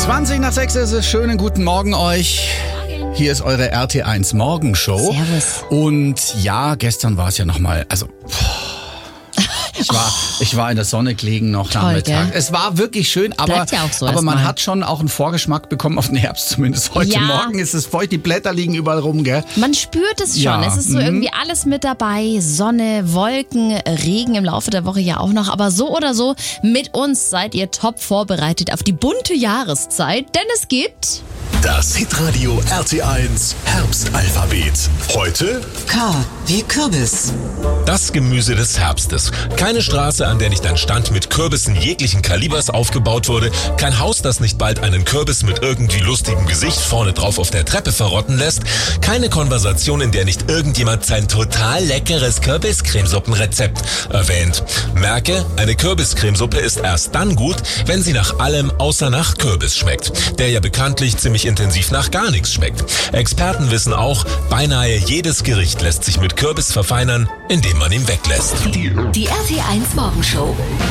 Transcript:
20 nach 6 ist es. Schönen guten Morgen euch. Hier ist eure RT1 Morgenshow. Servus. Und ja, gestern war es ja nochmal, ich war in der Sonne gelegen noch Toll, Nachmittag. gell? Es war wirklich schön, aber Bleibt ja auch so man erstmal. hat schon auch einen Vorgeschmack bekommen auf den Herbst zumindest. Heute Ja. Morgen ist es feucht, die Blätter liegen überall rum, gell? Man spürt es schon. Ja, Es ist so irgendwie alles mit dabei. Sonne, Wolken, Regen im Laufe der Woche ja auch noch. Aber so oder so, mit uns seid ihr top vorbereitet auf die bunte Jahreszeit. Denn es gibt... Das Hitradio RT1 Herbstalphabet. Heute K wie Kürbis. Das Gemüse des Herbstes. Keine Straße, an der nicht ein Stand mit Kürbissen jeglichen Kalibers aufgebaut wurde. Kein Haus, das nicht bald einen Kürbis mit irgendwie lustigem Gesicht vorne drauf auf der Treppe verrotten lässt. Keine Konversation, in der nicht irgendjemand sein total leckeres Kürbiscremesuppenrezept erwähnt. Merke, eine Kürbiscremesuppe ist erst dann gut, wenn sie nach allem außer nach Kürbis schmeckt. Der ja bekanntlich ziemlich intensiv nach gar nichts schmeckt. Experten wissen auch, beinahe jedes Gericht lässt sich mit Kürbis verfeinern, indem man ihn weglässt. Die RT1 Morgenshow.